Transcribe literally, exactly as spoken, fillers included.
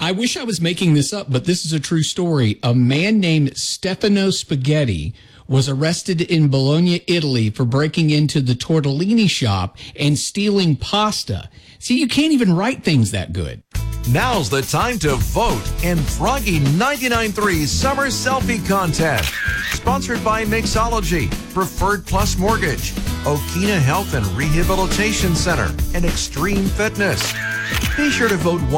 I wish I was making this up, but this is a true story. A man named Stefano Spaghetti was arrested in Bologna, Italy for breaking into the tortellini shop and stealing pasta. See, you can't even write things that good. Now's the time to vote in Froggy ninety-nine point three's Summer Selfie Contest. Sponsored by Mixology, Preferred Plus Mortgage, Okina Health and Rehabilitation Center, and Extreme Fitness. Be sure to vote